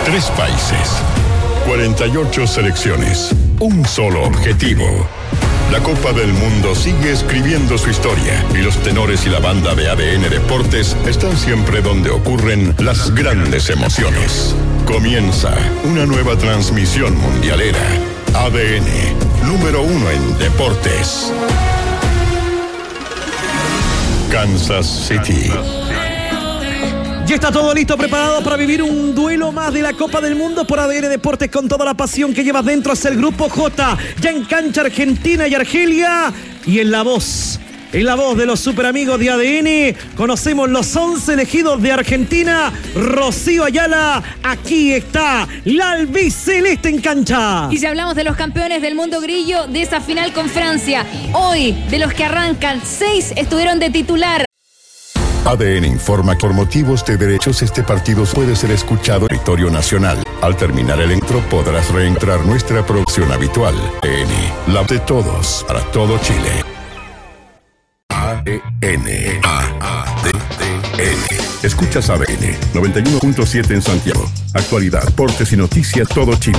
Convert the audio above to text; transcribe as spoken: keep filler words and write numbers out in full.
Tres países, cuarenta y ocho selecciones, un solo objetivo. La Copa del Mundo sigue escribiendo su historia y los tenores y la banda de A D N Deportes están siempre donde ocurren las grandes emociones. Comienza una nueva transmisión mundialera. A D N, número uno en deportes. Kansas City. Ya está todo listo, preparado para vivir un duelo más de la Copa del Mundo por A D N Deportes con toda la pasión que llevas dentro. Es el Grupo J, ya en cancha Argentina y Argelia. Y en la voz, en la voz de los super amigos de A D N, conocemos los once elegidos de Argentina. Rocío Ayala, aquí está la albiceleste en cancha. Y si hablamos de los campeones del mundo grillo de esa final con Francia, hoy de los que arrancan, seis estuvieron de titular. A D N informa que por motivos de derechos este partido puede ser escuchado en territorio nacional. Al terminar el intro podrás reentrar nuestra producción habitual. A D N, la de todos, para todo Chile. A D N. A D N. Escuchas A D N noventa y uno punto siete en Santiago. Actualidad, deportes y noticias todo Chile.